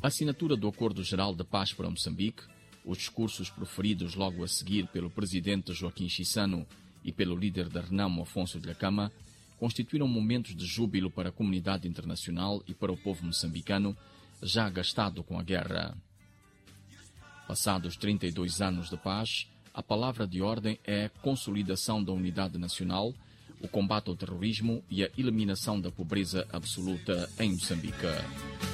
A assinatura do Acordo Geral de Paz para Moçambique, os discursos proferidos logo a seguir pelo presidente Joaquim Chissano e pelo líder da Renamo, Afonso Dhlakama, constituíram momentos de júbilo para a comunidade internacional e para o povo moçambicano, já gastado com a guerra. Passados 32 anos de paz, a palavra de ordem é a consolidação da unidade nacional, o combate ao terrorismo e a eliminação da pobreza absoluta em Moçambique.